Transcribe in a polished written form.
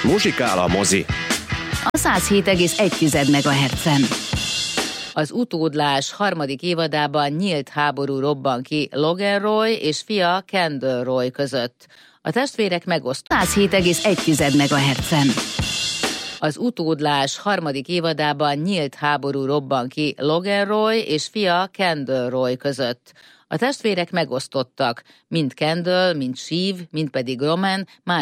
Muzsikál a mozi. A 107,1 MHz-en. Az Utódlás harmadik évadában nyílt háború robban ki Logan Roy és fia Kendall Roy között. A testvérek megosztottak 107,1 MHz-en. Az Utódlás harmadik évadában nyílt háború robban ki Logan Roy és fia Kendall Roy között. A testvérek megosztottak, mind Kendall, mind Shiv, mind pedig Roman más